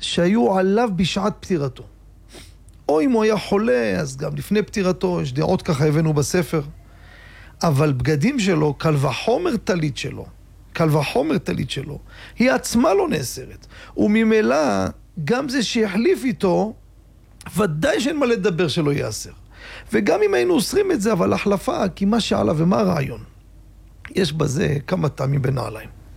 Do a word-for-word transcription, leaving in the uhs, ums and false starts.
שהיו עליו בשעת פטירתו. או אם הוא היה חולה, אז גם לפני פטירתו, יש דעות ככה הבאנו בספר. אבל בגדים שלו, קל וחומר טלית שלו, קל וחומר טלית שלו, היא עצמה לא נאסרת. וממילא, גם זה שהחליף איתו, ודאי שאין מה לדבר שלא יאסר. וגם אם היינו אוסרים את זה, אבל החלפה, כי מה שעלה ומה הרעיון? יש בזה כמה טעמים בנעליים.